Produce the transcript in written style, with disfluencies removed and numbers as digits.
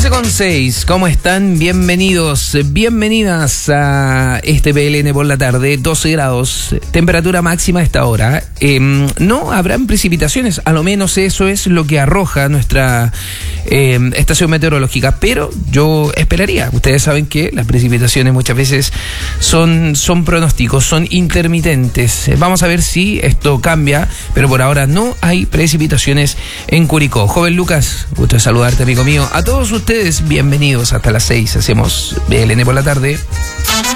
11:06, ¿cómo están? Bienvenidos, bienvenidas a este PLN por la tarde, 12 grados, temperatura máxima a esta hora. No habrán precipitaciones, a lo menos eso es lo que arroja nuestra estación meteorológica, pero yo esperaría, ustedes saben que las precipitaciones muchas veces son pronósticos, son intermitentes. Vamos a ver si esto cambia, pero por ahora no hay precipitaciones en Curicó. Joven Lucas, gusto de saludarte, amigo mío. A todos ustedes, bienvenidos hasta las 6. Hacemos BLN por la tarde.